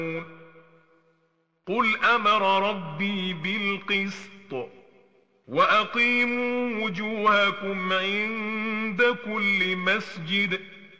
قل أمر ربي بالقسط وأقيموا وجوهكم عند كل مسجد